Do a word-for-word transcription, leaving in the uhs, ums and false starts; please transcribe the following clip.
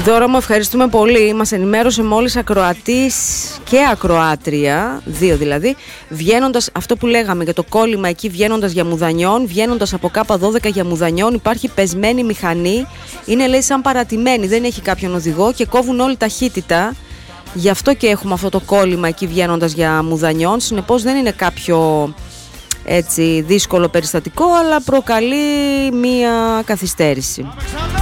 Δώρα μου, ευχαριστούμε πολύ. Μας ενημέρωσε μόλις ακροατής και ακροάτρια, δύο δηλαδή, βγαίνοντας, αυτό που λέγαμε για το κόλλημα εκεί, βγαίνοντας για Μουδανιών, βγαίνοντας από Κάπα δώδεκα για Μουδανιών, υπάρχει πεσμένη μηχανή, είναι λέει σαν παρατημένη, δεν έχει κάποιον οδηγό και κόβουν όλη ταχύτητα. Γι' αυτό και έχουμε αυτό το κόλλημα εκεί βγαίνοντας για Μουδανιών. Συνεπώς δεν είναι κάποιο έτσι δύσκολο περιστατικό, αλλά προκαλεί μία καθυστέρηση.